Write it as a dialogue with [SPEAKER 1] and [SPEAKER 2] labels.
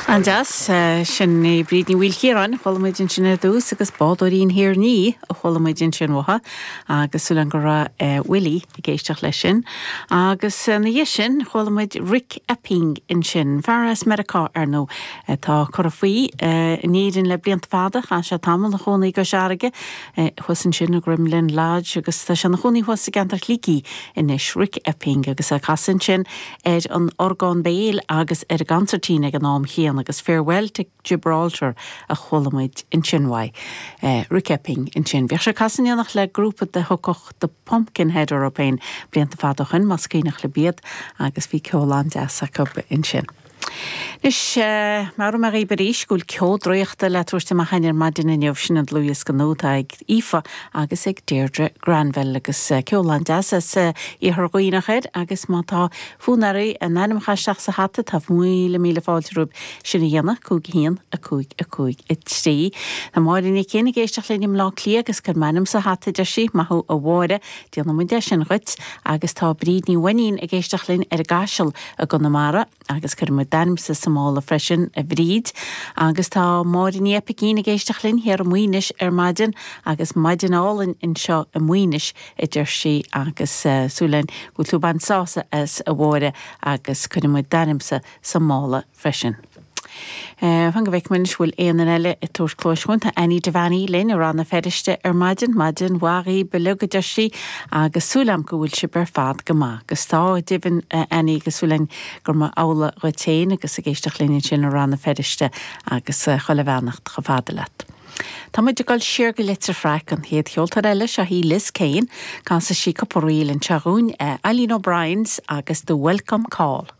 [SPEAKER 1] Anjas, sin bríd ní bhfuil chéran, cholamid in sin dús agus bádorín hir ní a cholamid in sin watha, agus sulan go ra Willie i géisteach lei sin, agus na dhéisin cholamid Rick Epping in sin, Faras Medica nó tá chorafaí nídin le bliant fada, a se tamil na chonaí go searige, chusan sin na Grimlin Lodge, agus tá se na chonaí chuasa gantar líki inis Rick Epping, agus a casan sin an orgán béil agus gantartíine ag an nám chéan agus farewell to Gibraltar a cholamid in Chinwai. Rick Epping in Chin. Bhíoh se casanach le grúpa de thucoch de Pumpkinhead Europein blianta fadachan mas cínach le biad agus bhí ceolán deasa in Chin. Nis mar marí beríis gúil ceódroíochta le tuairte a hainear maidin in sin an Lewis Ganóta ag Ifa agus ag Deirdre Granville agus ceolán deasa i thorgóínachid agus mátá fúnarí a nanam chaisteach sa hata tá míle fáilterúb sinna dhéana cúg hían a cúig i trí. Na máirin í céna géisteach lenim lá clí agus gur manam sa hata de sí maithú a bháire díanam mu de sin ruit agus tá bríd ní waín a géisteach linn ar gáisiil a gonamara agus gur mu danim sa samála freisin a bhríd agus tá máirin ní epicín a géisteach linn ar muoinis ar maidin agus maidin álinn in seo a muoinis i dtir sí agus súlein go tú ban sása as a bháire agus chuna mu danim sa samála freisin. Fan go bheith munis bhfuil éan eile i tús clóisún tá Annie Devaney linn ar anna feriste ar maidin warí beluga sí agus súlam go bhfuil si ber fad go má. Gus tá diban Annie go súlein gur má ála roitéin agus a géisteach linn sin ar anna feriste agus choilehhenacht go fada leat. Tá muid gáil siar go litir freic an héad cheoltar eile se hí Liz Kane gan sa sí coparíil in tearún Eileen O'Brien's agus The Welcome Call.